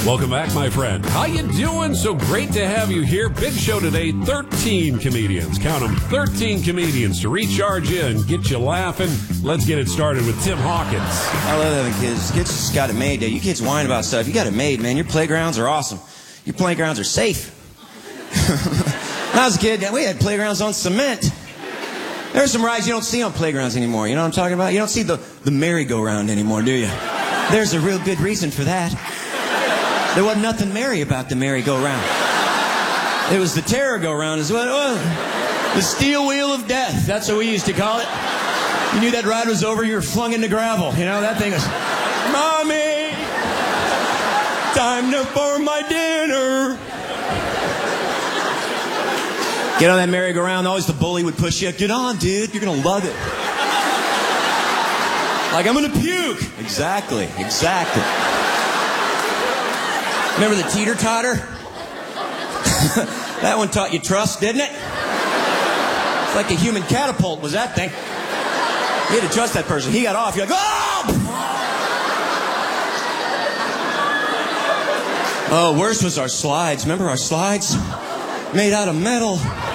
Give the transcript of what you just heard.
Welcome back, my friend. How you doing? So great to have you here. Big show today. 13 comedians. Count them. 13 comedians to recharge you and get you laughing. Let's get it started with Tim Hawkins. I love having kids. Kids just got it made. You kids whine about stuff. You got it made, man. Your playgrounds are awesome. Your playgrounds are safe. When I was a kid, we had playgrounds on cement. There's some rides you don't see on playgrounds anymore. You know what I'm talking about? You don't see the merry-go-round anymore, do you? There's a real good reason for that. There wasn't nothing merry about the merry-go-round. It was the terror-go-round is what it was. The steel wheel of death. That's what we used to call it. You knew that ride was over, you were flung into gravel. You know, that thing was, Mommy, time for my dinner. Get on that merry-go-round. Always the bully would push you. Get on, dude. You're going to love it. Like, I'm going to puke. Exactly. Remember the teeter-totter? That one taught you trust, didn't it? It's like a human catapult was that thing. You had to trust that person. He got off. You're like, oh! Oh, worse was our slides. Remember our slides? Made out of metal.